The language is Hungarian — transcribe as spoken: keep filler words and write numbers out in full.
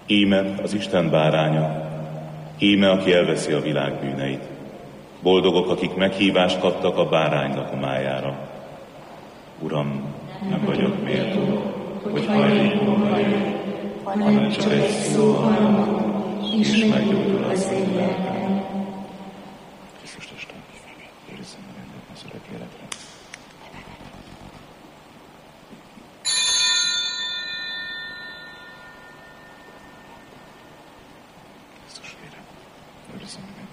Íme az Isten báránya, íme, aki elveszi a világ bűneit. Boldogok, akik meghívást kaptak a bárány lakomájára. Uram, nem vagyok méltó, hogy hajlékomba jöjj, hanem csak egy szó hallom, és meggyógyul az én lelkem. Krisztus Isten, őrizzem meg engem az örök életre. Krisztus vére, őrizzem meg engem.